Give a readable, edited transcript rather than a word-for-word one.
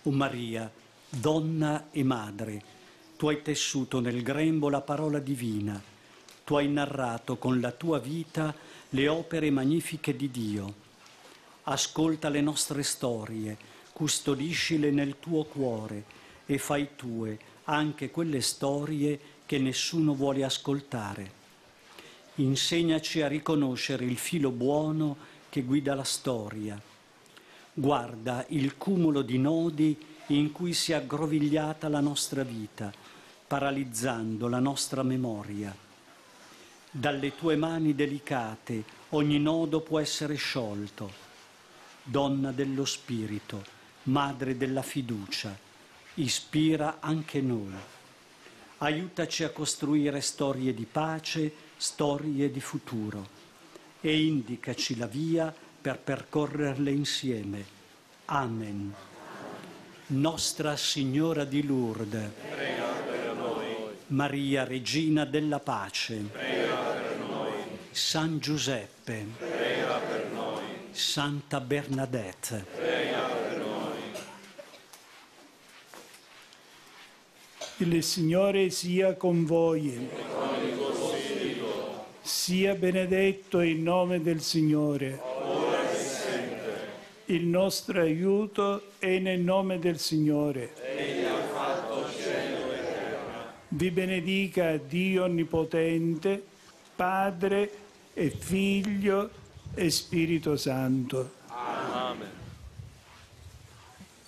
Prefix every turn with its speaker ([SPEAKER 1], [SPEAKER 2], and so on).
[SPEAKER 1] O Maria, donna e madre, tu hai tessuto nel grembo la parola divina, tu hai narrato con la tua vita le opere magnifiche di Dio. Ascolta le nostre storie, custodiscile nel tuo cuore e fai tue anche quelle storie che nessuno vuole ascoltare. Insegnaci a riconoscere il filo buono che guida la storia. Guarda il cumulo di nodi in cui si è aggrovigliata la nostra vita, paralizzando la nostra memoria. Dalle tue mani delicate ogni nodo può essere sciolto. Donna dello Spirito, Madre della fiducia, ispira anche noi. Aiutaci a costruire storie di pace, storie di futuro e indicaci la via per percorrerle insieme. Amen. Nostra Signora di Lourdes,
[SPEAKER 2] prega per noi.
[SPEAKER 1] Maria, Regina della Pace,
[SPEAKER 2] Prega per noi.
[SPEAKER 1] San Giuseppe,
[SPEAKER 2] Prega per noi.
[SPEAKER 1] Santa Bernadette,
[SPEAKER 2] Prega per noi.
[SPEAKER 3] Il Signore sia con voi.
[SPEAKER 2] E con il tuo spirito,
[SPEAKER 3] Sia benedetto il nome del Signore.
[SPEAKER 2] ora e sempre.
[SPEAKER 3] Il nostro aiuto è nel nome del Signore.
[SPEAKER 2] Egli ha fatto cielo e terra.
[SPEAKER 3] Vi benedica Dio Onnipotente, Padre e Figlio e Spirito Santo.